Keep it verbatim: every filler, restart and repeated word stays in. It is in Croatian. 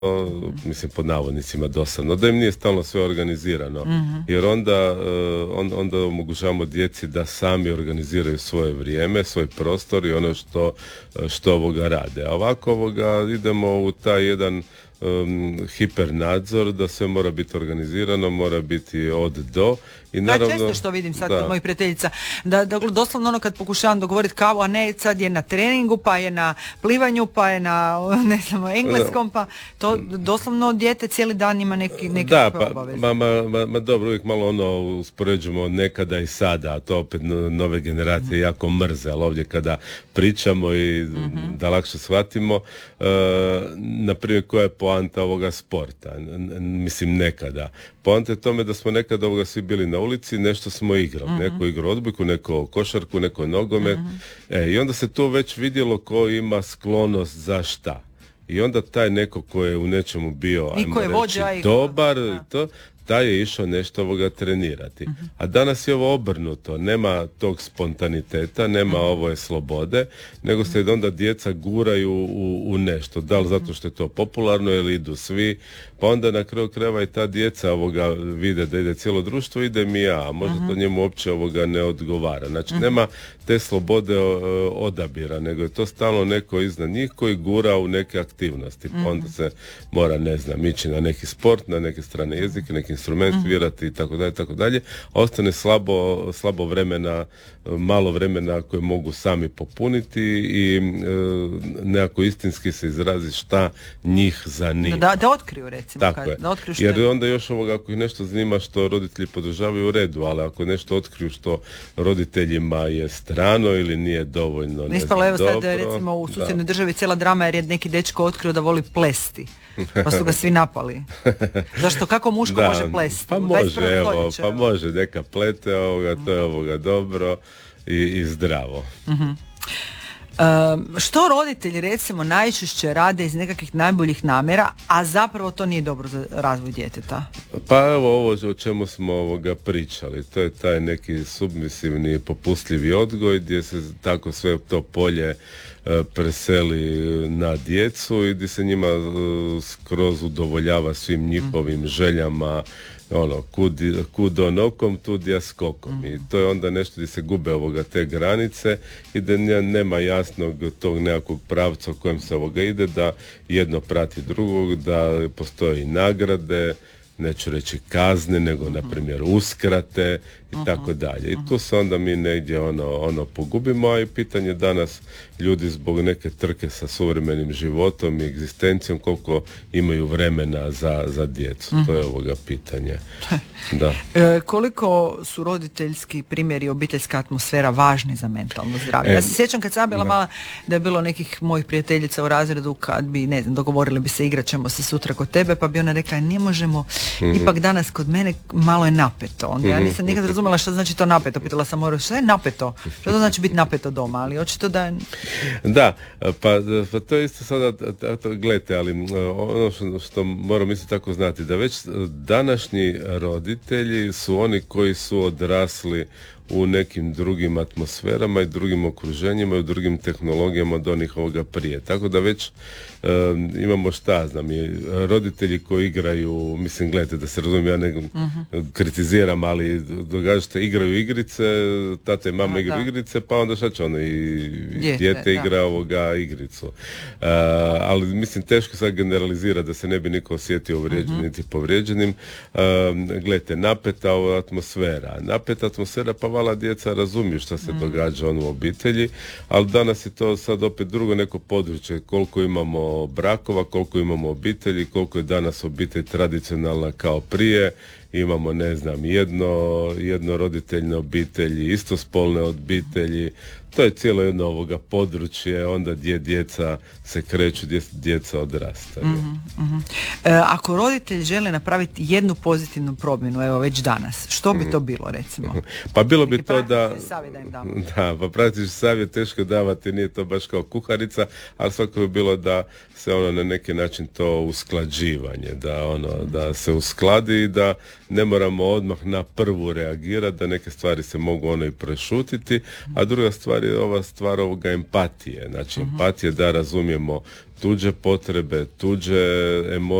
mislim pod navodnicima dosadno, da im nije stalno sve organizirano, mm-hmm. jer onda, on, onda omogućavamo djeci da sami organiziraju svoje vrijeme, svoj prostor i ono što, što ovoga rade. A ovako ovoga idemo u taj jedan um, hipernadzor, da sve mora biti organizirano, mora biti od do. I naravno, da, često što vidim sad kod mojih prijateljica, da, da doslovno ono kad pokušavam dogovoriti kavu, a ne sad je na treningu, pa je na plivanju, pa je na ne znam, engleskom, pa to doslovno dijete cijeli dan ima neki, neki da, pa, ma, ma, ma, ma dobro, uvijek malo ono uspoređujemo nekada i sada, a to opet nove generacije mm-hmm. jako mrze, ali ovdje kada pričamo i mm-hmm. da lakše shvatimo, uh, na primjer koja je poanta ovoga sporta, N- mislim nekada. Poanta je tome da smo nekada ovoga svi bili na ulici, nešto smo igrali, mm-hmm. neko igrao odbojku, neko košarku, neko nogomet, mm-hmm. e, i onda se tu već vidjelo ko ima sklonost za šta. I onda taj neko ko je u nečemu bio, ajmo reći, vođa, dobar, to, taj je išao nešto ovoga trenirati. Uh-huh. A danas je ovo obrnuto, nema tog spontaniteta, nema uh-huh. ove slobode, nego se onda djeca guraju u, u nešto. Da li zato što je to popularno ili idu svi, pa onda na kraju krajeva i ta djeca ovoga vide da ide cijelo društvo, idem i ja, a možda uh-huh. to njemu uopće ovoga ne odgovara. Znači uh-huh. nema te slobode o, odabira, nego je to stalno neko iznad njih koji gura u neke aktivnosti. Pa onda se mora, ne znam, ići na neki sport, na neke strane jezike, neki instrument svirati i tako dalje, tako dalje. Ostane slabo, slabo vremena, malo vremena koje mogu sami popuniti i e, nekako istinski se izrazi šta njih zanima. Da, da otkriju recimo. Tako kad, je. Da otkriju što jer je. onda još ovoga, ako ih nešto zanima što roditelji podržavaju u redu, ali ako nešto otkriju što roditeljima je strano ili nije dovoljno, ne Ispalo, evo dobro, sad recimo u susjednoj državi cijela drama jer je neki dečko otkrio da voli plesti. Pa su ga svi napali. Zašto? Kako muško da, može plesti? Pa može, evo, pa može neka plete ovoga, to je ovoga dobro i, i zdravo. Uh-huh. Um, što roditelji recimo najčešće rade iz nekakvih najboljih namjera, a zapravo to nije dobro za razvoj djeteta? Pa evo ovo o čemu smo ovoga pričali, to je taj neki submisivni popustljivi odgoj gdje se tako sve to polje e, preseli na djecu i gdje se njima e, skroz udovoljava svim njihovim željama, ono, kud, kud onokom, tud ja skokom. Mm. I to je onda nešto gdje se gube ovoga te granice i da nema jasnog tog nekakvog pravca u kojem se ovoga ide, da jedno prati drugog, da postoje i nagrade, neću reći kazne, nego na primjer uskrate i uh-huh. tako dalje. I tu se onda mi negdje ono, ono pogubimo, a i pitanje danas ljudi zbog neke trke sa suvremenim životom i egzistencijom koliko imaju vremena za, za djecu. Uh-huh. To je ovoga pitanje. Da. E, koliko su roditeljski primjeri, obiteljska atmosfera važni za mentalno zdravlje? E, ja se sjećam kad sam bila mala da je bilo nekih mojih prijateljica u razredu kad bi, ne znam, dogovorili bi se igrat ćemo se sutra kod tebe, pa bi ona rekla ne možemo, mm-hmm. ipak danas kod mene malo je napeto. Onda ja nisam nikad razumjela što znači to napeto. Pitala sam Moru, što je napeto? Što to znači biti napeto doma? Ali očito da... Da, pa, pa to je isto sada, gledajte, ali ono što, što moram isto tako znati, da već današnji roditelji su oni koji su odrasli u nekim drugim atmosferama i drugim okruženjima i u drugim tehnologijama od onih ovoga prije. Tako da već um, imamo šta znam i roditelji koji igraju, mislim gledajte da se razumijem, ja ne uh-huh. kritiziram, ali događate igraju igrice, tata i mama igraju igrice, pa onda šta će ono i dijete igra da. ovoga igricu. Uh, ali mislim teško sad generalizira da se ne bi niko osjetio uvrijeđenim uh-huh. niti povrijeđenim. Uh, gledajte, napeta ova atmosfera. Napeta atmosfera pa vala djeca razumiju što se mm. događa on u obitelji, ali danas je to sad opet drugo neko područje, koliko imamo brakova, koliko imamo obitelji, koliko je danas obitelj tradicionalna kao prije, imamo ne znam jedno, jednoroditeljne obitelji, istospolne obitelji, to je cijelo jedno ovoga područje, onda gdje djeca se kreću, gdje djeca odrastaju. Mm-hmm, mm-hmm. E, ako roditelj žele napraviti jednu pozitivnu promjenu, evo već danas, što bi mm-hmm. to bilo recimo? Pa bilo bi to da... savjet da im damo. Da, pa praktični savjet teško davati, nije to baš kao kuharica, ali svako bi bilo da se ono na neki način to usklađivanje, da ono, da se uskladi i da ne moramo odmah na prvu reagirati, da neke stvari se mogu ono i prešutiti, a druga stvar stvar je ova stvar ovoga empatije. Znači, uh-huh. empatije da razumijemo tuđe potrebe, tuđe emocije,